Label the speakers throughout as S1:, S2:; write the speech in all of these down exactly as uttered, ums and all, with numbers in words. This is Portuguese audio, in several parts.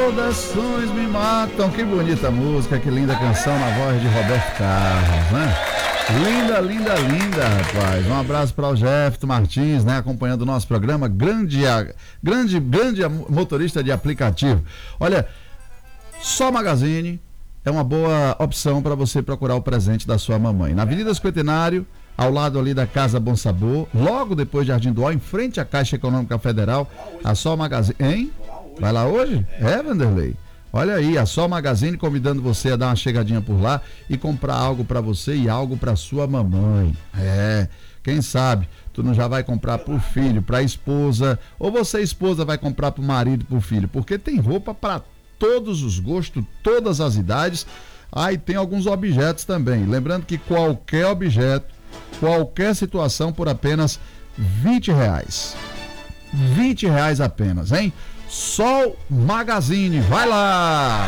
S1: Recordações me matam. Que bonita música, que linda canção na voz de Roberto Carlos, né? Linda, linda, linda, rapaz. Um abraço para o Jefferson Martins, né? Acompanhando o nosso programa. Grande, grande, grande motorista de aplicativo. Olha, Só Magazine é uma boa opção para você procurar o presente da sua mamãe. Na Avenida Cinquentenário, ao lado ali da Casa Bom Sabor, logo depois de Jardim do Ó, em frente à Caixa Econômica Federal, a Só Magazine. Hein? Vai lá hoje? É, Vanderlei? Olha aí, a Só Magazine convidando você a dar uma chegadinha por lá e comprar algo para você e algo para sua mamãe. É, quem sabe tu não já vai comprar pro filho, pra esposa, ou você esposa vai comprar pro marido, pro filho, porque tem roupa para todos os gostos, todas as idades. Ah, e tem alguns objetos também. Lembrando que qualquer objeto, qualquer situação por apenas vinte reais. vinte reais apenas, hein? Sol Magazine, vai lá!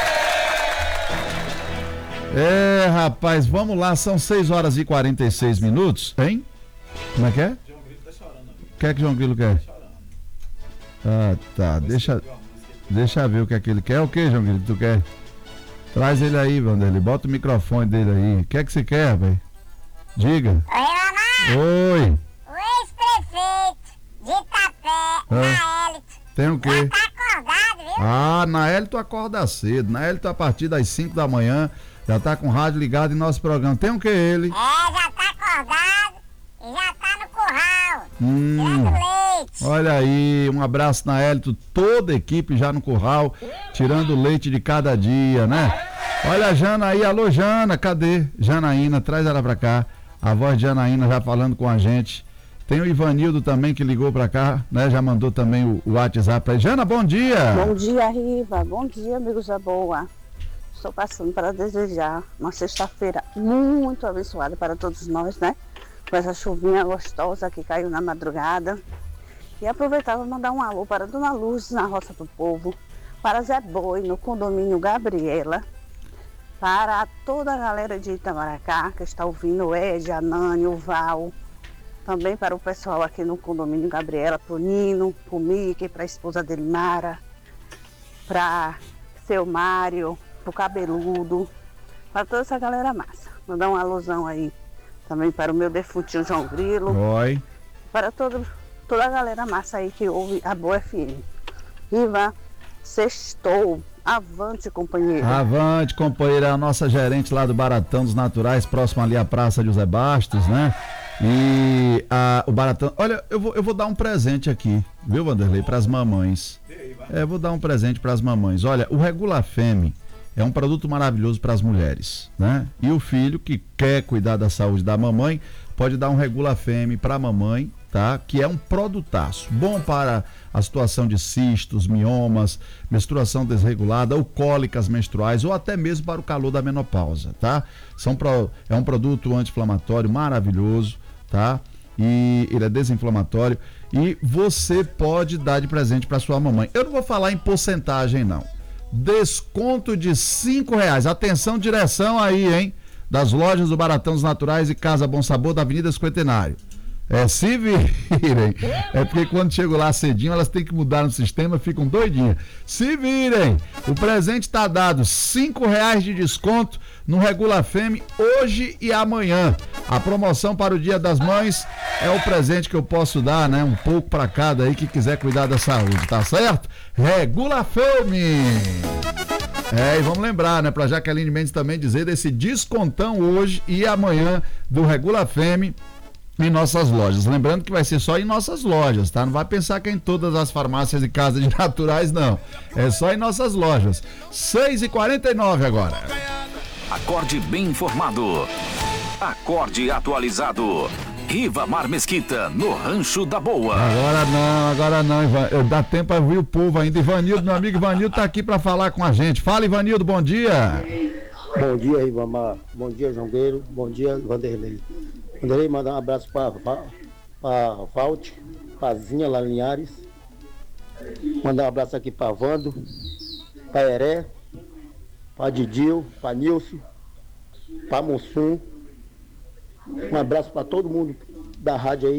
S1: É, rapaz, vamos lá, são seis horas e quarenta e seis minutos, hein? Como é que é?
S2: João Grilo tá chorando.
S1: O que é que João Grilo quer? Ah, tá, deixa, deixa eu ver o que é que ele quer. O que, João Grilo, tu quer? Traz ele aí, Vanderlei, bota o microfone dele aí. O que é que você quer, velho? Diga.
S3: Oi, mamãe.
S1: Oi.
S3: O ex-prefeito de Itapé,
S1: Ah.
S3: Naélito,
S1: Tem o quê?
S3: já tá acordado, viu?
S1: Ah, Naélio, tu acorda cedo. Naélio, tu a partir das cinco da manhã já tá com o rádio ligado em nosso programa. Tem o que ele?
S3: É, já tá acordado e já tá no curral,
S1: Hum,
S3: tirando leite.
S1: olha aí, um abraço, Naélio, toda a equipe já no curral, tirando o leite de cada dia, né? Olha a Jana aí, alô Jana, cadê? Janaína, traz ela pra cá. A voz de Janaína já falando com a gente. Tem o Ivanildo também que ligou pra cá, né? Já mandou também o, o WhatsApp pra ele. Jana, bom dia!
S4: Bom dia, Riva. Bom dia, amigos da boa. Estou passando para desejar uma sexta-feira muito abençoada para todos nós, né? Com essa chuvinha gostosa que caiu na madrugada. E aproveitava para mandar um alô para Dona Luz na Roça do Povo, para Zé Boi no condomínio Gabriela, para toda a galera de Itamaracá que está ouvindo, o Ed, a Nani, o Val. Também para o pessoal aqui no condomínio Gabriela, pro Nino, pro Mickey, para a esposa dele, Mara, para seu Mário, pro Cabeludo, para toda essa galera massa. Mandar uma alusão aí também para o meu defuntinho João Grilo,
S1: Oi.
S4: para todo, toda a galera massa aí que ouve a Boa F M. Viva, sextou, avante, companheiro.
S1: Avante, companheira, a nossa gerente lá do Baratão dos Naturais, próximo ali à Praça José Bastos, né? E a, o Baratão, olha, eu vou, eu vou dar um presente aqui, viu, Vanderlei, para as mamães. É, vou dar um presente para as mamães. Olha, o Regula Femme é um produto maravilhoso para as mulheres, né? E o filho que quer cuidar da saúde da mamãe pode dar um Regula Femme para a mamãe, tá? Que é um produtaço, bom para a situação de cistos, miomas, menstruação desregulada ou cólicas menstruais ou até mesmo para o calor da menopausa, tá? São pro, é um produto anti-inflamatório maravilhoso, tá? E ele é desinflamatório e você pode dar de presente para sua mamãe. Eu não vou falar em porcentagem não. Desconto de cinco reais. Atenção, direção aí, hein? Das lojas do Baratão dos Naturais e Casa Bom Sabor da Avenida Cinquentenário. É, se virem. É porque quando chego lá cedinho, elas têm que mudar no sistema, ficam doidinhas. Se virem. O presente tá dado, cinco reais de desconto no Regula Femme hoje e amanhã. A promoção para o Dia das Mães é o presente que eu posso dar, né? Um pouco para cada aí que quiser cuidar da saúde, tá certo? Regula Femme. É, e vamos lembrar, né, pra Jaqueline Mendes também dizer desse descontão hoje e amanhã do Regula Femme em nossas lojas. Lembrando que vai ser só em nossas lojas, tá? Não vai pensar que é em todas as farmácias e casas de naturais, não. É só em nossas lojas. seis e quarenta e nove agora.
S5: Acorde bem informado. Acorde atualizado. Rivamar Mesquita, no Rancho da Boa.
S1: Agora não, agora não, Ivan. Eu dá tempo pra ouvir o povo ainda. Ivanildo, meu amigo Ivanildo, tá aqui pra falar com a gente. Fala, Ivanildo, bom dia.
S6: Bom dia, Rivamar. Bom dia, Jongueiro. Bom dia, Vanderlei. Vanderlei, mandar um abraço para a Valt, para Zinha lá em Linhares. Mandar um abraço aqui para Vando, para Heré, para Didil, para Nilson, para Mussum. Um abraço para todo mundo da rádio aí.